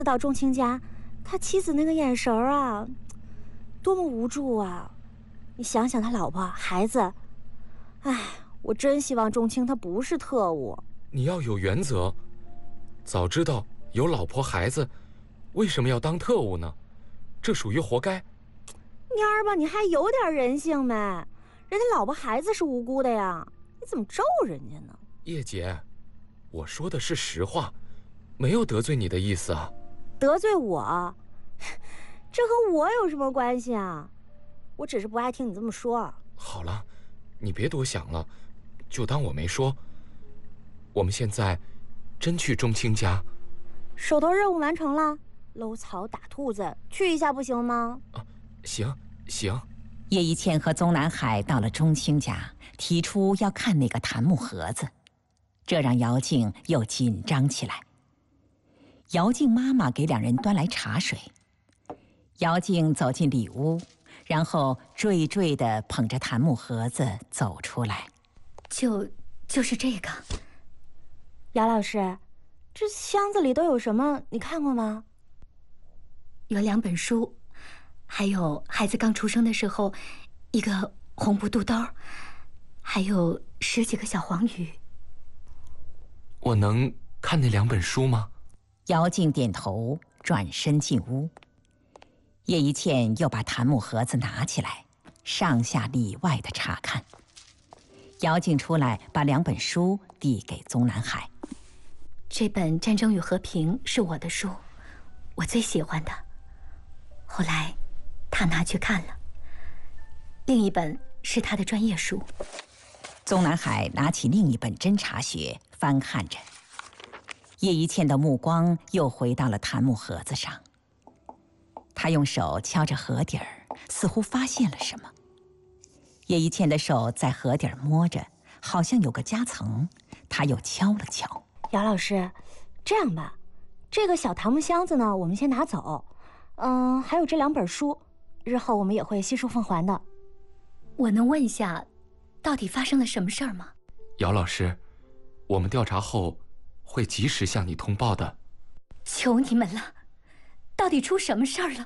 到钟青家，他妻子那个眼神啊，多么无助啊！你想想他老婆孩子，哎，我真希望钟青他不是特务。 你要有原则，早知道有老婆孩子，为什么要当特务呢？这属于活该。 蔫儿吧，你还有点人性没？人家老婆孩子是无辜的呀，你怎么咒人家呢？ 叶姐，我说的是实话，没有得罪你的意思啊。 得罪我？这和我有什么关系啊？我只是不爱听你这么说。 好了，你别多想了，就当我没说。我们现在真去钟青家。 手头任务完成了，搂草打兔子，去一下不行吗？ 啊，行。 叶一茜和宗南海到了钟青家，提出要看那个檀木盒子，这让姚静又紧张起来。姚静妈妈给两人端来茶水，姚静走进里屋，然后惴惴地捧着檀木盒子走出来。 就是这个。 姚老师，这箱子里都有什么？你看过吗？ 有2本书，还有孩子刚出生的时候一个红布肚兜，还有10几个小黄鱼。 我能看那2本书吗？ 姚静点头，转身进屋。叶一茜又把檀木盒子拿起来，上下里外的查看。姚静出来，把2本书递给宗南海。 这本《战争与和平》是我的书，我最喜欢的。后来，他拿去看了。另一本是他的专业书。 宗南海拿起另一本侦查学，翻看着。叶一茜的目光又回到了檀木盒子上。他用手敲着盒底儿，似乎发现了什么。叶一茜的手在盒底儿摸着，好像有个夹层，他又敲了敲。 姚老师，这样吧，这个小檀木箱子呢，我们先拿走。还有这2本书，日后我们也会悉数奉还的。 我能问一下，到底发生了什么事儿吗？ 姚老师，我们调查后会及时向你通报的。 求你们了，到底出什么事儿了？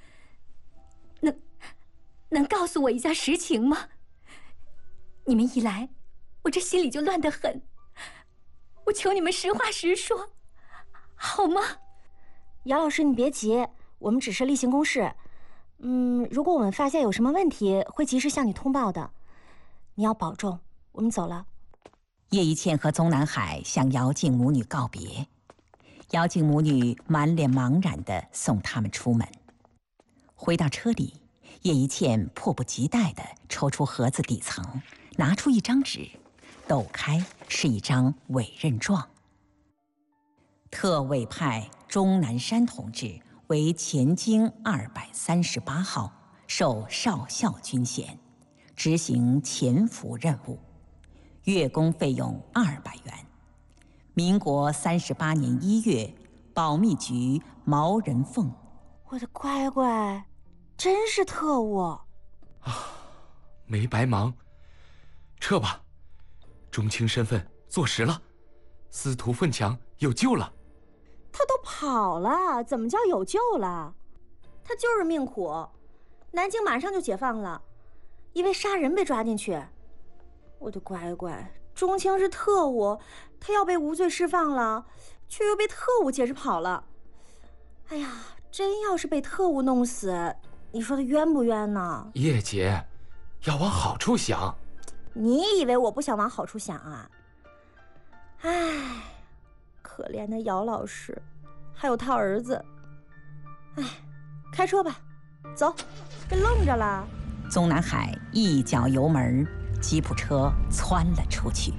能告诉我一下实情吗？你们一来，我这心里就乱得很。我求你们实话实说，好吗？ 姚老师，你别急，我们只是例行公事。如果我们发现有什么问题，会及时向你通报的。你要保重，我们走了。 叶一茜和宗南海向姚静母女告别，姚静母女满脸茫然地送他们出门。回到车里，叶一茜迫不及待地抽出盒子底层，拿出一张纸，抖开是一张委任状。特委派钟南山同志为前京238号，授少校军衔，执行潜伏任务，月工费用200元。民国38年1月，保密局毛人凤。 我的乖乖，真是特务啊！ 没白忙，撤吧。钟青身份坐实了，司徒奋强有救了。 他都跑了，怎么叫有救了？他就是命苦，南京马上就解放了，因为杀人被抓进去。我的乖乖，钟青是特务，他要被无罪释放了，却又被特务劫持跑了。哎呀，真要是被特务弄死，你说他冤不冤呢？ 叶姐，要往好处想。 你以为我不想往好处想啊？唉，可怜的姚老师，还有他儿子。唉，开车吧，走，别愣着了。 宗南海一脚油门，吉普车窜了出去。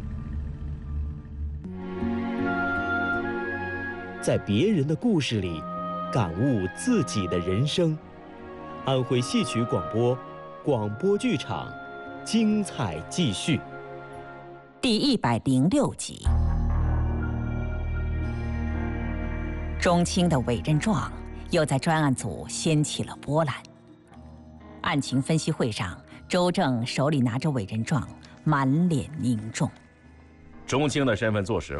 在别人的故事里，感悟自己的人生。安徽戏曲广播，广播剧场，精彩继续。 第106集。钟青的委任状又在专案组掀起了波澜。案情分析会上，周正手里拿着委任状，满脸凝重。 钟青的身份坐实了，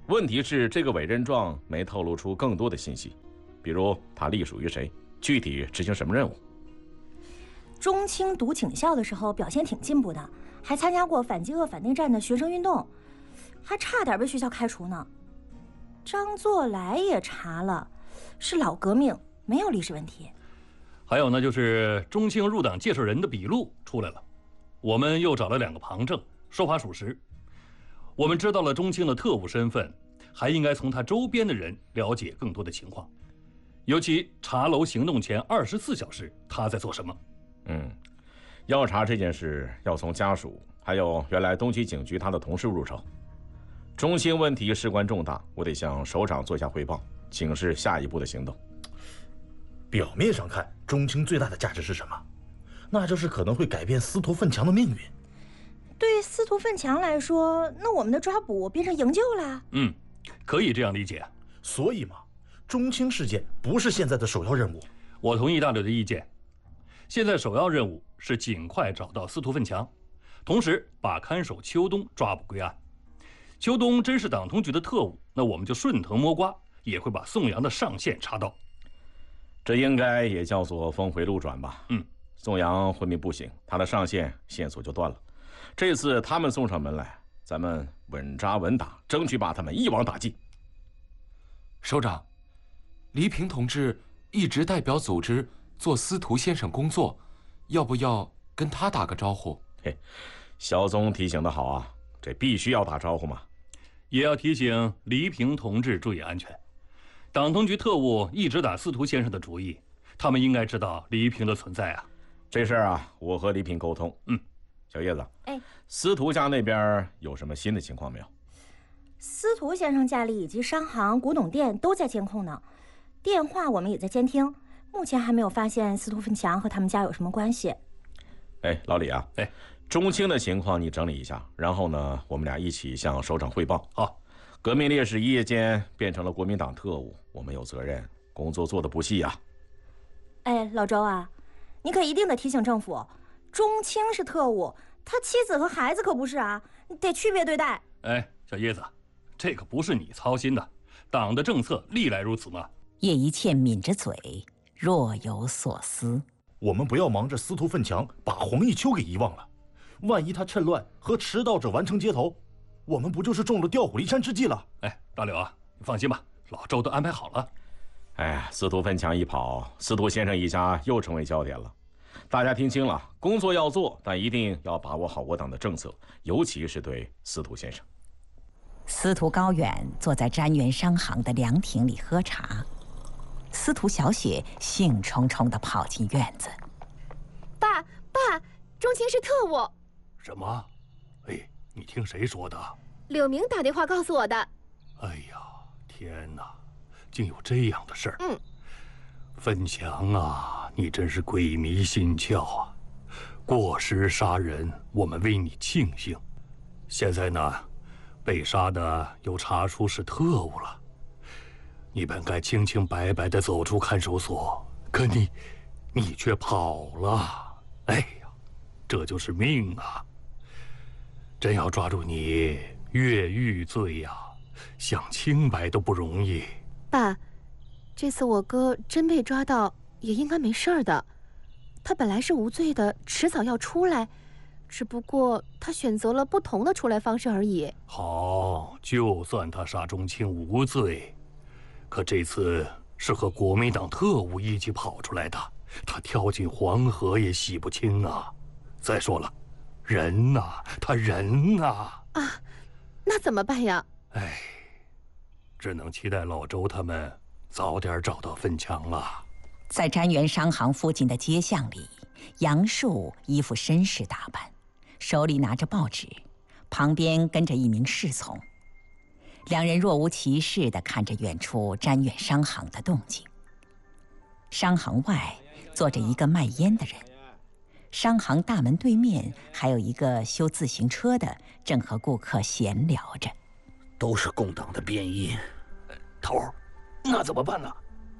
问题是这个委任状没透露出更多的信息，比如他隶属于谁，具体执行什么任务。 钟青读警校的时候表现挺进步的，还参加过反饥饿反内战的学生运动，还差点被学校开除呢。张作来也查了，是老革命，没有历史问题。 还有呢，就是钟青入党介绍人的笔录出来了，我们又找了2个旁证，说法属实。我们知道了钟青的特务身份，还应该从他周边的人了解更多的情况，尤其茶楼行动前24小时他在做什么。 要查这件事，要从家属还有原来东区警局他的同事入手。钟青问题事关重大，我得向首长做下汇报，请示下一步的行动。 表面上看，钟青最大的价值是什么？那就是可能会改变司徒奋强的命运。 对司徒奋强来说，那我们的抓捕变成营救啦。 可以这样理解。 所以嘛，钟青事件不是现在的首要任务。 我同意大柳的意见。现在首要任务是尽快找到司徒奋强，同时把看守邱东抓捕归案。邱东真是党通局的特务，那我们就顺藤摸瓜，也会把宋阳的上线查到。 这应该也叫做峰回路转吧。宋阳昏迷不醒，他的上线线索就断了。这次他们送上门来，咱们稳扎稳打，争取把他们一网打尽。 首长，黎平同志一直代表组织做司徒先生工作，要不要跟他打个招呼？ 肖总提醒得好啊，这必须要打招呼嘛。 也要提醒黎平同志注意安全。党通局特务一直打司徒先生的主意，他们应该知道黎平的存在啊。 这事儿啊，我和黎平沟通。小叶子，司徒家那边有什么新的情况没有？ 司徒先生家里以及商行、古董店都在监控呢，电话我们也在监听，目前还没有发现司徒奋强和他们家有什么关系。 老李啊，钟青的情况你整理一下，然后呢，我们俩一起向首长汇报。 好。 革命烈士一夜间变成了国民党特务，我们有责任，工作做得不细啊。 老周啊，你可一定得提醒政府，钟青是特务，他妻子和孩子可不是啊，你得区别对待。 小叶子，这可不是你操心的，党的政策历来如此嘛。 叶一茜抿着嘴，若有所思。 我们不要忙着司徒奋强把黄一秋给遗忘了，万一他趁乱和持刀者完成接头，我们不就是中了调虎离山之计了？ 大柳啊，你放心吧，老周都安排好了。 司徒奋强一跑，司徒先生一家又成为焦点了。大家听清了，工作要做，但一定要把握好我党的政策，尤其是对司徒先生。 司徒高远坐在瞻园商行的凉亭里喝茶，司徒小雪兴冲冲地跑进院子。 爸，钟青是特务。 什么？你听谁说的？ 柳明打电话告诉我的。 天哪，竟有这样的事儿！奋强啊，你真是鬼迷心窍啊！过失杀人，我们为你庆幸。现在呢，被杀的又查出是特务了。你本该清清白白地走出看守所，可你却跑了。这就是命啊！真要抓住你，越狱罪呀，想清白都不容易。 爸，这次我哥真被抓到，也应该没事儿的。他本来是无罪的，迟早要出来，只不过他选择了不同的出来方式而已。 好，就算他杀钟青无罪，可这次是和国民党特务一起跑出来的，他跳进黄河也洗不清啊。再说了，人呐，他人呐。 那怎么办呀？ 只能期待老周他们早点找到奋强了。 在瞻园商行附近的街巷里，杨树一副绅士打扮，手里拿着报纸，旁边跟着一名侍从。两人若无其事地看着远处瞻园商行的动静。商行外坐着一个卖烟的人，商行大门对面还有一个修自行车的，正和顾客闲聊着。 都是共党的便衣。 头儿，那怎么办呢？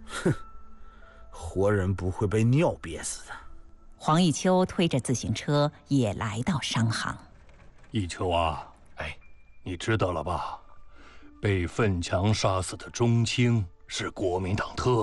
活人不会被尿憋死的。 黄一秋推着自行车也来到商行。 一秋啊，你知道了吧？ 被奋强杀死的钟青是国民党特